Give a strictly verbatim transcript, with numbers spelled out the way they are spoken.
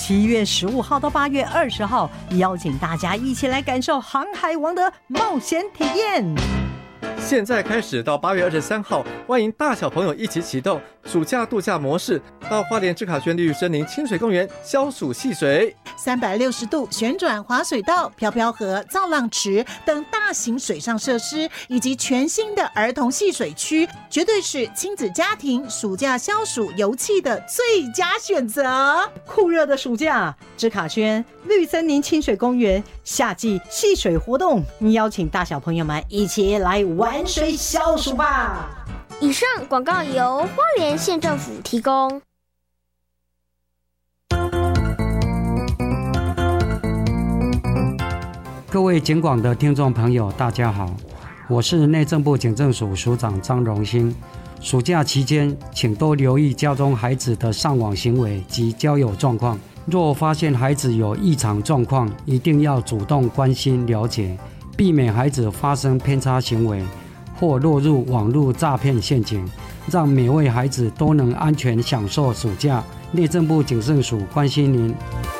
七月十五号到八月二十号，邀请大家一起来感受航海王的冒险体验。 现在开始到八月二十三号，欢迎大小朋友一起启动暑假度假模式，到花莲志卡轩绿森林清水公园消暑戏水， 三百六十度旋转滑水道、漂漂河、造浪池等大型水上设施，以及全新的儿童戏水区，绝对是亲子家庭暑假消暑游憩的最佳选择。 酷热的暑假，志卡轩绿森林清水公园夏季戏水活动，邀请大小朋友们一起来玩水消暑吧。 以上广告由花莲县政府提供。 各位警广的听众朋友，大家好，我是内政部警政署署长张荣兴。暑假期间，请多留意家中孩子的上网行为及交友状况。若发现孩子有异常状况，一定要主动关心了解，避免孩子发生偏差行为或落入网络诈骗陷阱，让每位孩子都能安全享受暑假。内政部警政署关心您。